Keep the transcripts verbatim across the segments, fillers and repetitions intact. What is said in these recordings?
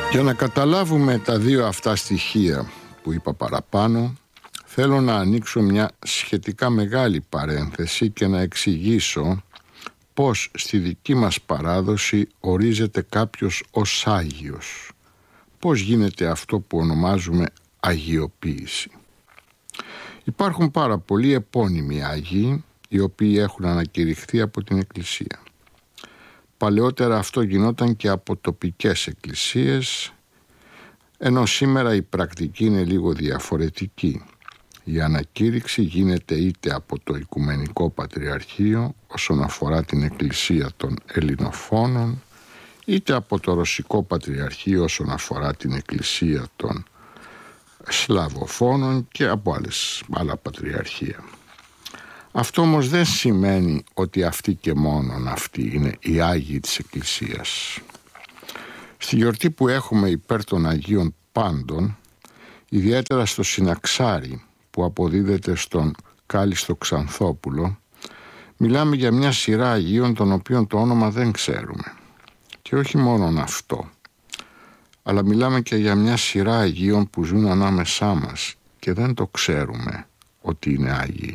Για να καταλάβουμε τα δύο αυτά στοιχεία που είπα παραπάνω, θέλω να ανοίξω μια σχετικά μεγάλη παρένθεση και να εξηγήσω πώς στη δική μας παράδοση ορίζεται κάποιος ως Άγιος. Πώς γίνεται αυτό που ονομάζουμε αγιοποίηση. Υπάρχουν πάρα πολλοί επώνυμοι Άγιοι, οι οποίοι έχουν ανακηρυχθεί από την Εκκλησία. Παλαιότερα αυτό γινόταν και από τοπικές εκκλησίες, ενώ σήμερα η πρακτική είναι λίγο διαφορετική. Η ανακήρυξη γίνεται είτε από το Οικουμενικό Πατριαρχείο όσον αφορά την Εκκλησία των Ελληνοφώνων, είτε από το Ρωσικό Πατριαρχείο όσον αφορά την Εκκλησία των Σλαβοφώνων και από άλλες, άλλα πατριαρχεία. Αυτό όμως δεν σημαίνει ότι αυτοί και μόνον αυτοί είναι οι Άγιοι της Εκκλησίας. Στη γιορτή που έχουμε υπέρ των Αγίων Πάντων, ιδιαίτερα στο Συναξάρι που αποδίδεται στον Κάλιστο Ξανθόπουλο, μιλάμε για μια σειρά Αγίων των οποίων το όνομα δεν ξέρουμε. Και όχι μόνον αυτό, αλλά μιλάμε και για μια σειρά Αγίων που ζουν ανάμεσά μας και δεν το ξέρουμε ότι είναι Άγιοι.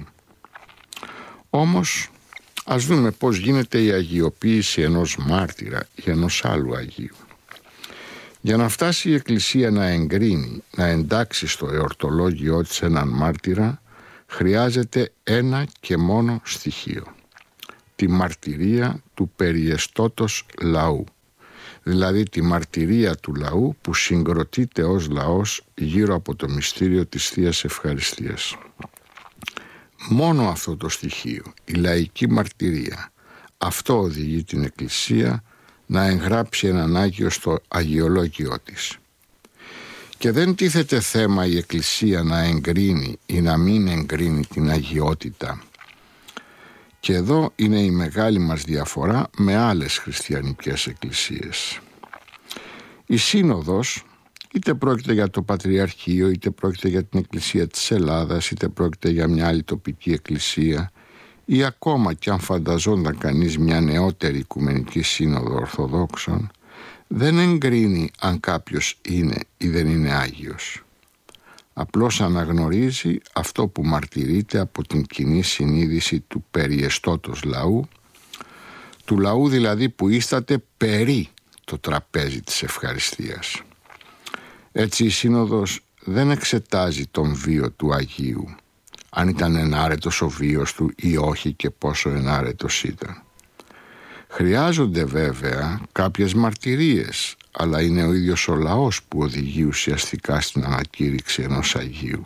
Όμως, ας δούμε πώς γίνεται η αγιοποίηση ενός μάρτυρα ή ενός άλλου Αγίου. Για να φτάσει η Εκκλησία να εγκρίνει, να εντάξει στο εορτολόγιό της έναν μάρτυρα, χρειάζεται ένα και μόνο στοιχείο. Τη μαρτυρία του περιεστώτος λαού. Δηλαδή τη μαρτυρία του λαού που συγκροτείται ως λαός γύρω από το μυστήριο της Θείας Ευχαριστίας. Μόνο αυτό το στοιχείο, η λαϊκή μαρτυρία, αυτό οδηγεί την Εκκλησία να εγγράψει έναν Άγιο στο αγιολόγιό της. Και δεν τίθεται θέμα η Εκκλησία να εγκρίνει ή να μην εγκρίνει την αγιότητα. Και εδώ είναι η μεγάλη μας διαφορά με άλλες χριστιανικές εκκλησίες. Η Σύνοδος, είτε πρόκειται για το Πατριαρχείο, είτε πρόκειται για την Εκκλησία της Ελλάδας, είτε πρόκειται για μια άλλη τοπική εκκλησία, ή ακόμα κι αν φανταζόταν κανείς μια νεότερη Οικουμενική Σύνοδο Ορθοδόξων, δεν εγκρίνει αν κάποιος είναι ή δεν είναι Άγιος. Απλώς αναγνωρίζει αυτό που μαρτυρείται από την κοινή συνείδηση του περιεστώτος λαού, του λαού δηλαδή που ίσταται περί το τραπέζι της ευχαριστίας. Έτσι η Σύνοδος δεν εξετάζει τον βίο του Αγίου, αν ήταν ενάρετος ο βίος του ή όχι και πόσο ενάρετος ήταν. Χρειάζονται βέβαια κάποιες μαρτυρίες, αλλά είναι ο ίδιος ο λαός που οδηγεί ουσιαστικά στην ανακήρυξη ενός Αγίου.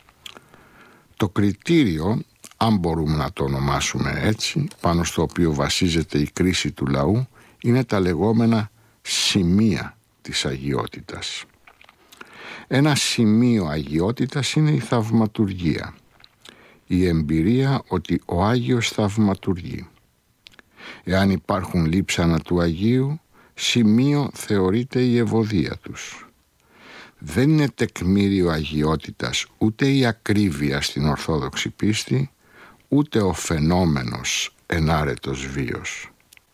Το κριτήριο, αν μπορούμε να το ονομάσουμε έτσι, πάνω στο οποίο βασίζεται η κρίση του λαού, είναι τα λεγόμενα σημεία της αγιότητας. Ένα σημείο αγιότητας είναι η θαυματουργία, η εμπειρία ότι ο Άγιος θαυματουργεί. Εάν υπάρχουν λείψανα του Αγίου, σημείο θεωρείται η ευωδία τους. Δεν είναι τεκμήριο αγιότητας ούτε η ακρίβεια στην Ορθόδοξη πίστη, ούτε ο φαινόμενος ενάρετος βίος.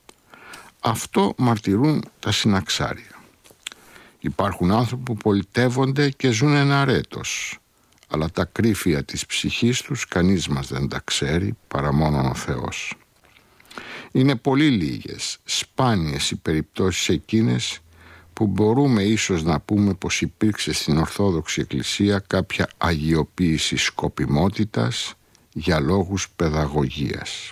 Αυτό μαρτυρούν τα συναξάρια. Υπάρχουν άνθρωποι που πολιτεύονται και ζουν εναρέτως, αλλά τα κρύφια της ψυχής τους κανείς μας δεν τα ξέρει παρά μόνον ο Θεός. Είναι πολύ λίγες, σπάνιες οι περιπτώσεις εκείνες που μπορούμε ίσως να πούμε πως υπήρξε στην Ορθόδοξη Εκκλησία κάποια αγιοποίηση σκοπιμότητας για λόγους παιδαγωγίας.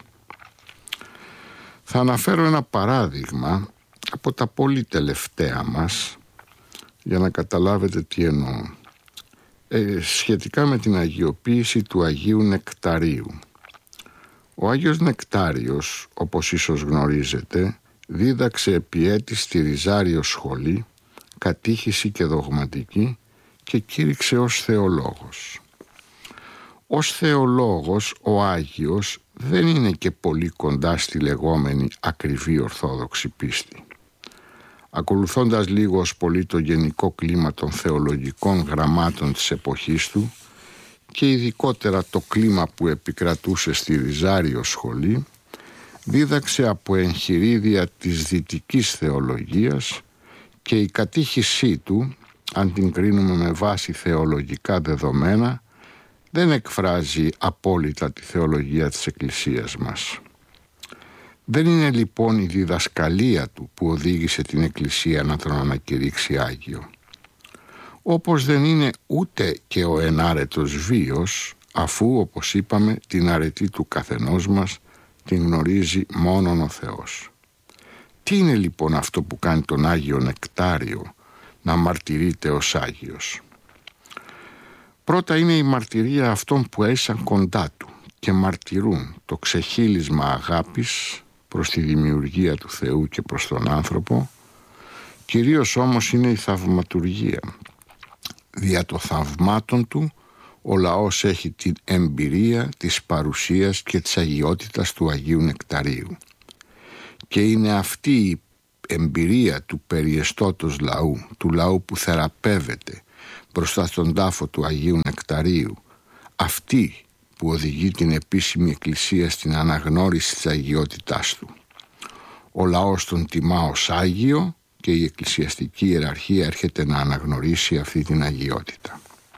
Θα αναφέρω ένα παράδειγμα από τα πολύ τελευταία μας για να καταλάβετε τι εννοώ. Ε, σχετικά με την αγιοποίηση του Αγίου Νεκταρίου. Ο Άγιος Νεκτάριος, όπως ίσως γνωρίζετε, δίδαξε επί έτη στη Ριζάριο σχολή, κατήχηση και δογματική και κήρυξε ως θεολόγος. Ως θεολόγος ο Άγιος δεν είναι και πολύ κοντά στη λεγόμενη ακριβή Ορθόδοξη πίστη. Ακολουθώντας λίγο ως πολύ το γενικό κλίμα των θεολογικών γραμμάτων της εποχής του και ειδικότερα το κλίμα που επικρατούσε στη Ριζάριο σχολή, δίδαξε από εγχειρίδια της δυτικής θεολογίας και η κατήχησή του, αν την κρίνουμε με βάση θεολογικά δεδομένα, δεν εκφράζει απόλυτα τη θεολογία της Εκκλησίας μας. Δεν είναι λοιπόν η διδασκαλία του που οδήγησε την Εκκλησία να τον ανακηρύξει Άγιο. Όπως δεν είναι ούτε και ο ενάρετος βίος, αφού, όπως είπαμε, την αρετή του καθενός μας την γνωρίζει μόνον ο Θεός. Τι είναι λοιπόν αυτό που κάνει τον Άγιο Νεκτάριο να μαρτυρείται ως Άγιος? Πρώτα είναι η μαρτυρία αυτών που έζησαν κοντά του και μαρτυρούν το ξεχύλισμα αγάπης προς τη δημιουργία του Θεού και προς τον άνθρωπο. Κυρίως όμως είναι η θαυματουργία. Δια των θαυμάτων του ο λαός έχει την εμπειρία της παρουσίας και της αγιότητας του Αγίου Νεκταρίου. Και είναι αυτή η εμπειρία του περιεστώτος λαού, του λαού που θεραπεύεται μπροστά στον τάφο του Αγίου Νεκταρίου, αυτή που οδηγεί την επίσημη Εκκλησία στην αναγνώριση της αγιότητάς του. Ο λαός τον τιμά ως Άγιο και η εκκλησιαστική ιεραρχία έρχεται να αναγνωρίσει αυτή την αγιότητα.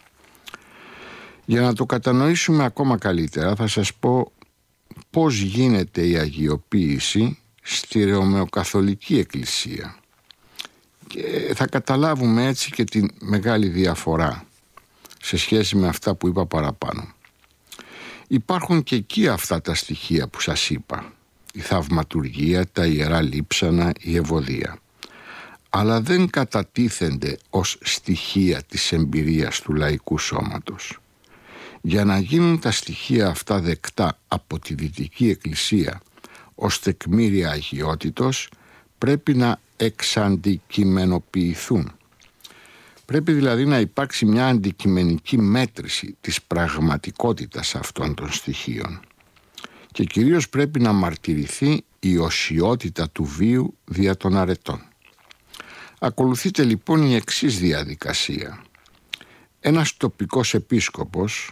Για να το κατανοήσουμε ακόμα καλύτερα θα σας πω πώς γίνεται η αγιοποίηση στη Ρωμαιοκαθολική Εκκλησία και θα καταλάβουμε έτσι και τη μεγάλη διαφορά σε σχέση με αυτά που είπα παραπάνω. Υπάρχουν και εκεί αυτά τα στοιχεία που σας είπα, η θαυματουργία, τα ιερά λείψανα, η ευωδία, αλλά δεν κατατίθενται ως στοιχεία της εμπειρίας του λαϊκού σώματος. Για να γίνουν τα στοιχεία αυτά δεκτά από τη Δυτική Εκκλησία ως τεκμήρια αγιότητος, πρέπει να εξαντικειμενοποιηθούν. Πρέπει δηλαδή να υπάρξει μια αντικειμενική μέτρηση της πραγματικότητας αυτών των στοιχείων. Και κυρίως πρέπει να μαρτυρηθεί η οσιότητα του βίου δια των αρετών. Ακολουθείται λοιπόν η εξής διαδικασία. Ένας τοπικός επίσκοπος,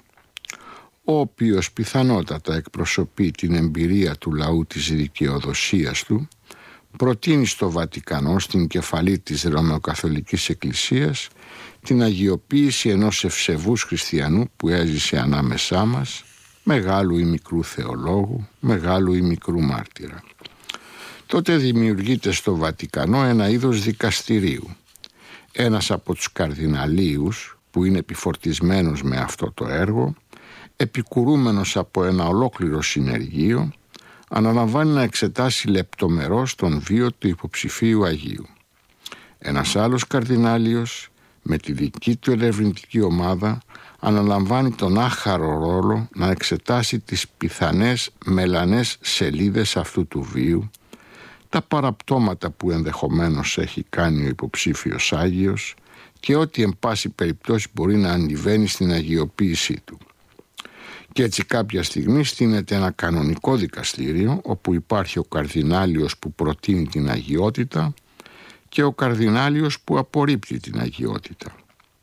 ο οποίος πιθανότατα εκπροσωπεί την εμπειρία του λαού της δικαιοδοσίας του, προτείνει στο Βατικανό, στην κεφαλή της Ρωμαιοκαθολικής Εκκλησίας, την αγιοποίηση ενός ευσεβούς χριστιανού που έζησε ανάμεσά μας, μεγάλου ή μικρού θεολόγου, μεγάλου ή μικρού μάρτυρα. Τότε δημιουργείται στο Βατικανό ένα είδος δικαστηρίου. Ένας από τους καρδιναλίους, που είναι επιφορτισμένος με αυτό το έργο, επικουρούμενος από ένα ολόκληρο συνεργείο, αναλαμβάνει να εξετάσει λεπτομερώς τον βίο του υποψηφίου Αγίου. Ένας άλλος καρδινάλιος, με τη δική του ερευνητική ομάδα, αναλαμβάνει τον άχαρο ρόλο να εξετάσει τις πιθανές μελανές σελίδες αυτού του βίου, τα παραπτώματα που ενδεχομένως έχει κάνει ο υποψήφιος Άγιος και ό,τι εν πάση περιπτώσει μπορεί να αντιβαίνει στην αγιοποίησή του. Και έτσι κάποια στιγμή στείνεται ένα κανονικό δικαστήριο όπου υπάρχει ο καρδινάλιος που προτείνει την αγιότητα και ο καρδινάλιος που απορρίπτει την αγιότητα.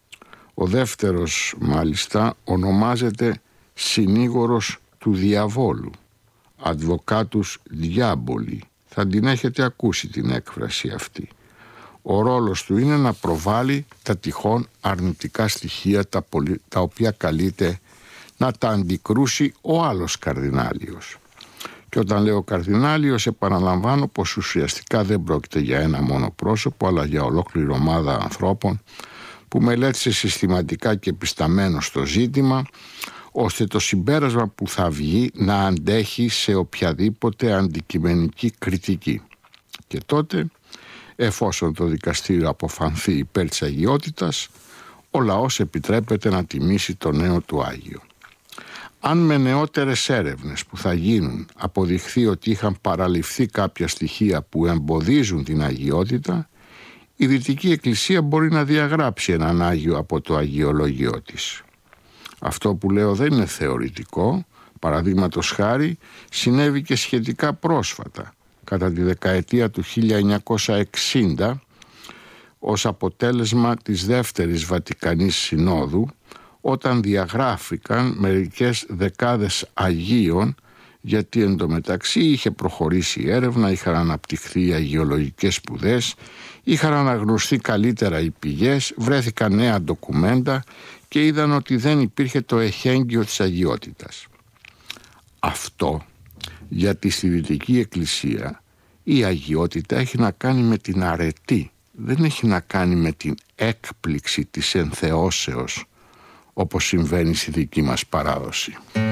Ο δεύτερος μάλιστα ονομάζεται συνήγορος του διαβόλου, advocatus diaboli. Θα την έχετε ακούσει την έκφραση αυτή. Ο ρόλος του είναι να προβάλλει τα τυχόν αρνητικά στοιχεία τα, πολυ... τα οποία καλείται να τα αντικρούσει ο άλλος καρδινάλιος. Και όταν λέω καρδινάλιος, επαναλαμβάνω πως ουσιαστικά δεν πρόκειται για ένα μόνο πρόσωπο, αλλά για ολόκληρη ομάδα ανθρώπων που μελέτησε συστηματικά και επισταμένο στο ζήτημα, ώστε το συμπέρασμα που θα βγει να αντέχει σε οποιαδήποτε αντικειμενική κριτική. Και τότε, εφόσον το δικαστήριο αποφανθεί υπέρ της αγιότητας, ο λαός επιτρέπεται να τιμήσει το νέο του Άγιο. Αν με νεότερες έρευνες που θα γίνουν αποδειχθεί ότι είχαν παραληφθεί κάποια στοιχεία που εμποδίζουν την αγιότητα, η Δυτική Εκκλησία μπορεί να διαγράψει έναν Άγιο από το αγιολόγιο της. Αυτό που λέω δεν είναι θεωρητικό, παραδείγματος χάρη συνέβη και σχετικά πρόσφατα, κατά τη δεκαετία του χίλια εννιακόσια εξήντα, ως αποτέλεσμα της δεύτερης Βατικανής Συνόδου, όταν διαγράφηκαν μερικές δεκάδες Αγίων γιατί εντωμεταξύ είχε προχωρήσει η έρευνα, είχαν αναπτυχθεί οι αγιολογικές σπουδές, είχαν αναγνωστεί καλύτερα οι πηγές, βρέθηκαν νέα ντοκουμέντα και είδαν ότι δεν υπήρχε το εχέγγυο της αγιότητας. Αυτό γιατί στη Δυτική Εκκλησία η αγιότητα έχει να κάνει με την αρετή, δεν έχει να κάνει με την έκπληξη της ενθεώσεως όπως συμβαίνει στη δική μας παράδοση.